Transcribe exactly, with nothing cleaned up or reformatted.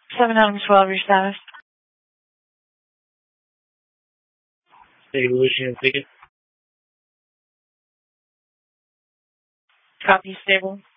seven hundred twelve, your status. Hey, Lucian, ticket. Copy, stable.